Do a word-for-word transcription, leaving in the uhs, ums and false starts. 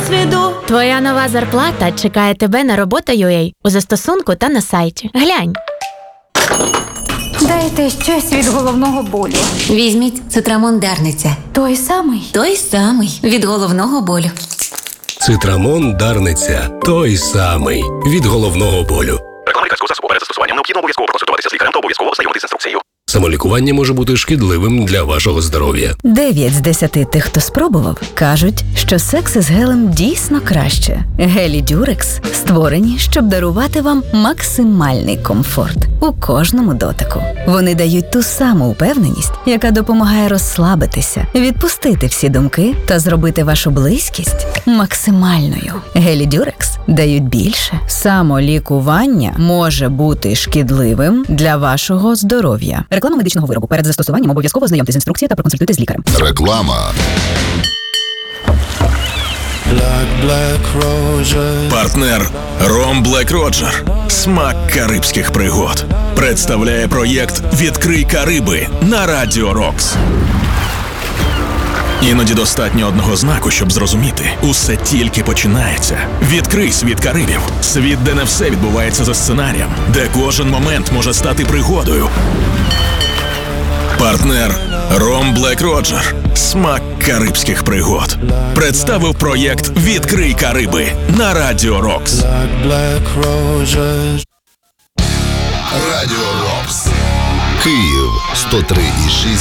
досвіду. Твоя нова зарплата чекає тебе на робота точка ю а у застосунку та на сайті. Глянь. Дайте щось від головного болю. Візьміть Цитрамон Дарниця. Той самий. Той самий від головного болю. Цитрамон Дарниця. Той самий від головного болю. Реклама лікарського засобу. Перед застосуванням необхідно обов'язково проконсультуватися з лікарем та обов'язково ознайомитися з інструкцією. Самолікування може бути шкідливим для вашого здоров'я. Дев'ять з десяти тих, хто спробував, кажуть, що секс із гелем дійсно краще. Гелі Дюрекс створені, щоб дарувати вам максимальний комфорт у кожному дотику. Вони дають ту саму впевненість, яка допомагає розслабитися, відпустити всі думки та зробити вашу близькість максимальною. Гелі Дюрекс дають більше. Самолікування може бути шкідливим для вашого здоров'я. Реклама медичного виробу. Перед застосуванням обов'язково ознайомтесь з інструкцією та проконсультуйтесь з лікарем. Реклама. Партнер Ром Блек Роджер. Смак карибських пригод. Представляє проєкт «Відкрий Кариби» на Радіо Рокс. Іноді достатньо одного знаку, щоб зрозуміти. Усе тільки починається. Відкрий світ Карибів. Світ, де не все відбувається за сценарієм. Де кожен момент може стати пригодою. Партнер Ром Блек Роджер. Смак карибських пригод. Представив проєкт «Відкрий Кариби» на Радіо Рокс. Радіо Рокс. Київ сто три і шість.